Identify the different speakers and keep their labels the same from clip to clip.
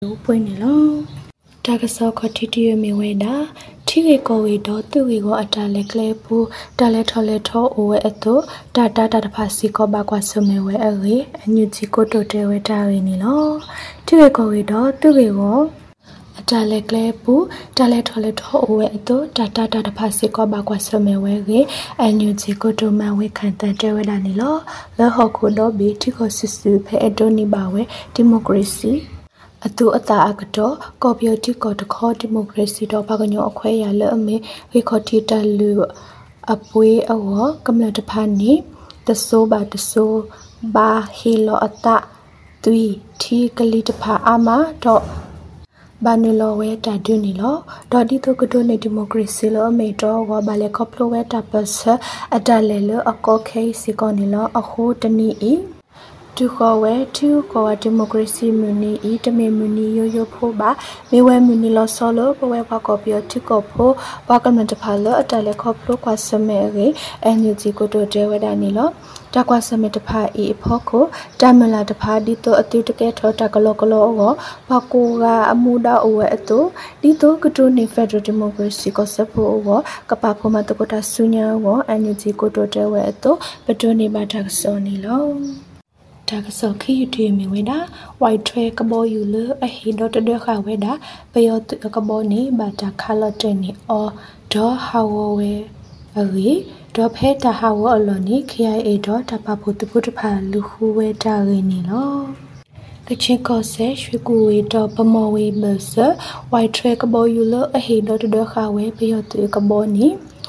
Speaker 1: ပွင့်နေလို့တာကစောခတိတီယမီဝဲတာထိကေကိုဝေတော့သူဝေကိုအတားလက်ကလေးပူတာလက်ထော်လက်ထောအိုဝဲအတုတာတဖာစီကောပါကွာဆုမဲဝဲအေအညူချီကိုတိုတဲဝဲတာရင်းနေလို့ထိကေကိုဝေတော့သူဝေကိုအတားလက်ကလေးပူတာလက်ထော်လက်ထောအိုဝဲအတုတာတဖာစီကောပါကွာဆုမဲဝဲအညူချီကိုတိုမဝဲခံတဲ့တဲဝဲတာနေလို့လဟခုတော့ဘီထိကိုစစ်စုဖဲအတိုနီပါဝဲဒီမိုကရေစီအတူအတာအကတော့ကော်ပီတီကောတခေါ်ဒီမိုကရေစီတော့ဘာကညောအခွဲရလဲအမေဝေခေါ်တီတလူအပွေးအောကမ္လတဖာနီတဆိုးဘာဟီလောအတာသွီထီကလီတဖာအမတော့ဘာနူလောဝဲတာဒူနီလောဒေါ်ဒီတိုကဒိုနေဒီမိုကရေစီလောအမေတော့ဝဘာလေကောပလိုဝဲတာပတ်ဆအတလဲလအကောခဲစီကောနီလောအခုတနီအီတူခေါ်ဝဲတူခေါ်ဒီမိုကရေစီမြူနီဤတမေမြူနီရိုဖို့ပါမေဝဲမြူနီလောဆောလောပဝဲဘကော်ပီတီကောဖို့ဘကမန်တဖာလောအတလဲခေါပလိုကွာစမဲရေအန်ယူဂျီကိုတိုတဲဝဲတာနီလောတကွာစမဲတဖာဤအဖို့ကိုတမလာတဖာဒီတိုအတူတကဲထောတကလောအောဘကိုကအမှုဒါအဝဲအတူဒီတိုကတိုနေဖက်ဒရယ်ဒီမိုကရေစီကိုစဖို့အောကပဖို့မတကတာဆုညာအောအန်ယူဂျီကိုတိုတဲဝဲအတူပဒိုနေပါတာဆောနီလောတာကစောခီယူတီမီဝဲတာဝိုက်ထွဲကဘောယူလအဟီဒတ်ဒခဝဲတာပယောတကဘောနေဘာတာခါလတဲ့နေအောဒေါ်ဟာဝဝဲအရီဒေါ်ဖဲတာဟာဝအလော်နီ KIA ဒေါ်တပဖို့တပုတဖာလူခုဝဲတာရင်းနေလောကချင်းကောဆဲရွှေကူဝေတော့ပမော်ဝေဘဆဝိုက်ထွဲကဘောယူလအဟီဒတ်ဒခဝဲပယောတကဘောနေ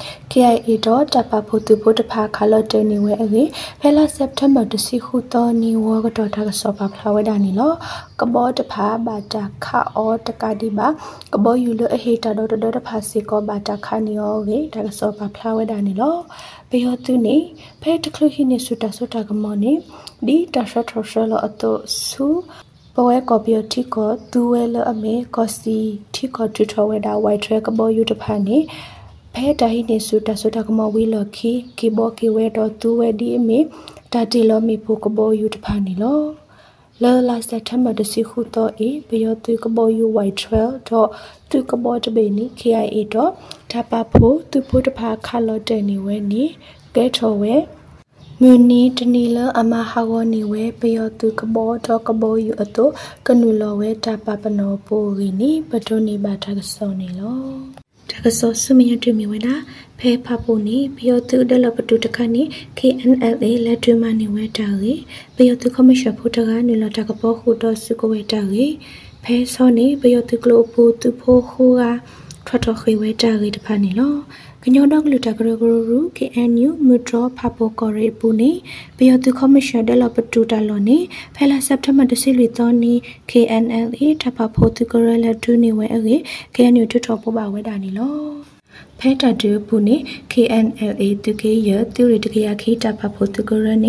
Speaker 1: KIA တော့တပဖို့သူဖို့တဖာခါလတဲ့နေဝဲအေဖဲလာစက်တမ်ဘာတစီခုတော့နေဝကတော့တာကစောပါဖလာဝဲတာနေလောကဘောတဖာဘာတာခါအောတကဒီဘာကဘောယူလအဟေတာတော့တဖာစီကောဘာတာခါနေရောကေတာကစောပါဖလာဝဲတာနေလောပယောသူနေဖဲတခလူဟိနေစုတာကမောနေဒီတာရှထောရှလောအတော့စုပဝဲကော်ပီတီကောသူဝဲလအမေကောစီတီကောတူထောဝဲတာဝိုက်ထရကဘောယူတဖာနေဖဲတာဟိနေစုတာကမောဝီလခီကီဘောကီဝဲတော့သူဝဲဒီအမေတာတီလောမီဖို့ကဘောယူတဖာနေလောလောလာစက်တမ်ဘာတစီခုတော့အေပယောသူကဘောယူဝိုက်ထရတော့သူကဘောတဘေနီ KIA တော့တပဖို့သူဖို့တဖာခါလော့တဲ့နေဝဲနေကဲထော်ဝဲမြူနီတနီလအမဟာဝနီဝဲပယောသူကဘောတော့ကဘောယူအတော့ကနူလောဝဲတပပနောပိုရီနီပဒိုနီဘာတာကစောနေလောတကစောစမယတူမီဝနာဖဲဖပူနီပယောသူဒလပတူတခနီ KNLA လက်တွမနီဝဲတာရီပယောသူခမရှဖူတကနူလတကဘောခုတော့စုကဝဲတာရီဖဲစောနေပယောသူကလိုပူသူဖိုခုကထွက်တော်ခေဝဲတာရီတဖာနေလောကညောတော့လူတကရဂရူ KNU မူဒရဖပိုကော်ရီပူနေပယောသူခမရှဒလပတူတလောနေဖဲလာစက်တမ်ဘာတစီလီတော်နီ KNLA ထဖဖိုသူကရလက်ဒူနေဝဲအေ KNU ထထောပေါ်ပါဝဲတာနေလောဖဲတာတူပူနေ KNLA သူကေရသူရတကရခိတဖဖိုသူကရနေ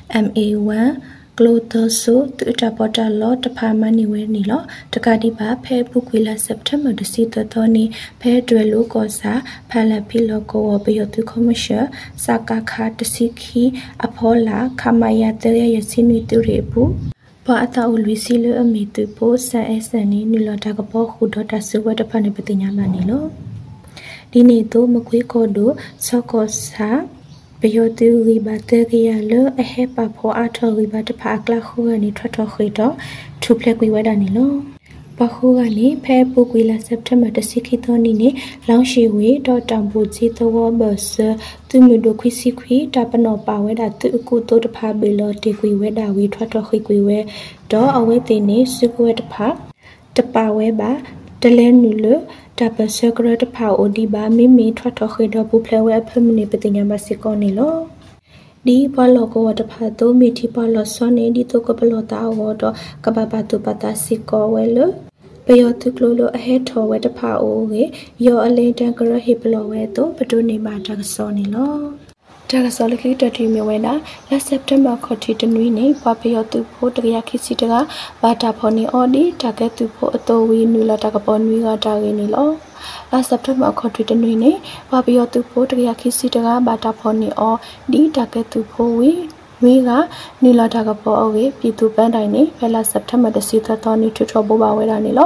Speaker 1: MA1 ကလိုတောဆိုတူတာပေါ်တာလောတဖာမနီဝဲနီလောတကတိပါဖဲပုကွေလာစက်တမ်ဘာတစီတော်နီဖဲဒွဲလိုကောစာဖာလဖီလောကောဘယတုခမရှစကာခါတစီခီအဖောလာခမယတဲရစင်းဝီတူရေပူဘာအတာဦးလူစီလအမီတူပိုဆန်အစန်နီနူလောတာကပေါ်ခုဒေါ်တာဆုဝဲတဖာနေပတိညာမနီလောဒီနေ့တော့မကွေးကောဒိုဆောကောစာပယောတူဝီဘာတေကရလအဟေပဖောအထောဝီဘာတဖာကလခုကနေထွက်တော်ခွေတော့ထူပလက်ကွေဝဲတာနေလို့ပခုကနေဖဲပုကွေလာစက်တမ်ဘာတစီခီတော်နီနေလောင်းရှိဝေတော့တံပူကြီးသောဘဆသူမျိုးတို့ခွစီခွီတပနောပါဝဲတာသူအကူတို့တဖာဘေလောတေကွေဝဲတာဝီထွက်တော်ခွေကွေဝဲတော့အဝဲတင်နေစုကွဲတဖာတပါဝဲပါတလဲနူလတပစကရတဖာအိုဒီဘာမီထွက်တော်ခွေတော့ပူဖလဲဝဲအဖမနေပတိညာမစကောနေလို့ဒီဘလောကောတဖာတော့မီတီဘလောစောနေဒီတော့ကဘလောတာဝတော့ကပပတုပတာစီကောဝဲလို့ပယောတုကလိုအဟဲထော်ဝဲတဖာအိုကေယောအလင်းတန်ကရဟိပလောဝဲတော့ပဒိုနေမာတကစောနေလို့တာကစောလခိတတီမြဝဲနာလက်စက်တမ်ဘာခတိတနွီနေပပယောတုဖို့တကရခိစီတကဘာတာဖော်နေအော်ဒီတာကဲတုဖို့အတော်ဝီနူလာတကပေါ်နွီကတာရင်းနေလို့လာစက်တမ်ဘာခတိတနွီနေပပယောတုဖို့တကရခိစီတကဘာတာဖော်နေအော်ဒီတာကဲတုဖို့ဝီ 위가 닐라다가 뻐어웨 비두 밴다이니 벨라 september the sita toni to trouble ba we da ni lo